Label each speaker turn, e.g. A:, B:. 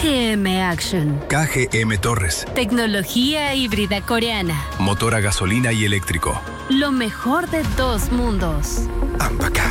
A: KGM Action.
B: KGM Torres.
A: Tecnología híbrida coreana.
B: Motor a gasolina y eléctrico.
A: Lo mejor de dos mundos.
B: Ampacá.